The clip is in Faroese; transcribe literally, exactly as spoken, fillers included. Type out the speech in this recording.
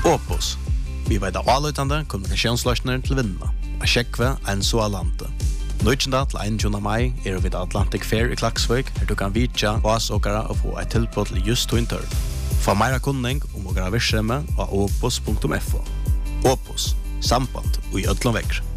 Opus. Vi vet av avløytende kommunikasjonsløsner til vinnene. A sjekve en så alante. Nøytjenda til einogtjúgunda mai er vi Atlantic Fair i Klaksvik, her du kan vitja oss åkere og få et tilbud til just to interv. Få meira kunning om åkere virksomhet av opus punktum f o. Opus. Samband og i ødlom vekker.